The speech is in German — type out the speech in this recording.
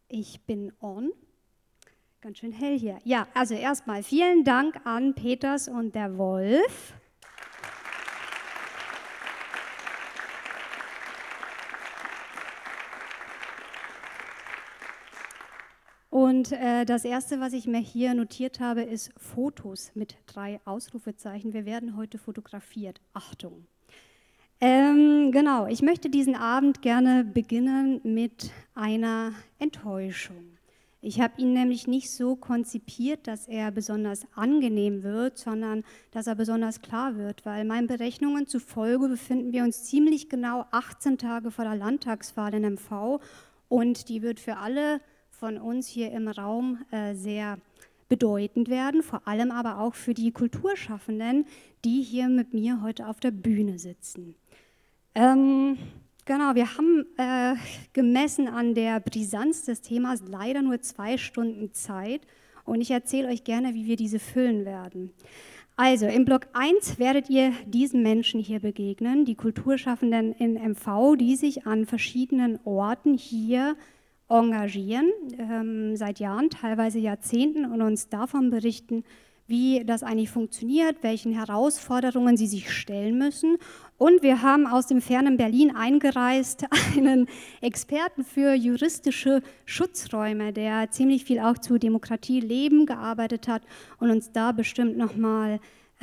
Ich bin on. Ganz schön hell hier. Ja, also erstmal vielen Dank an Peters und der Wolf. Und das Erste, was ich mir hier notiert habe, ist Fotos mit 3 Ausrufezeichen. Wir werden heute fotografiert. Achtung. Genau, ich möchte diesen Abend gerne beginnen mit einer Enttäuschung. Ich habe ihn nämlich nicht so konzipiert, dass er besonders angenehm wird, sondern dass er besonders klar wird, weil meinen Berechnungen zufolge befinden wir uns ziemlich genau 18 Tage vor der Landtagswahl in MV und die wird für alle von uns hier im Raum sehr bedeutend werden, vor allem aber auch für die Kulturschaffenden, die hier mit mir heute auf der Bühne sitzen. Genau, wir haben gemessen an der Brisanz des Themas leider nur 2 Stunden Zeit und ich erzähle euch gerne, wie wir diese füllen werden. Also im Block 1 werdet ihr diesen Menschen hier begegnen, die Kulturschaffenden in MV, die sich an verschiedenen Orten hier engagieren, seit Jahren, teilweise Jahrzehnten und uns davon berichten, wie das eigentlich funktioniert, welchen Herausforderungen sie sich stellen müssen. Und wir haben aus dem fernen Berlin eingereist einen Experten für juristische Schutzräume, der ziemlich viel auch zu Demokratieleben gearbeitet hat und uns da bestimmt nochmal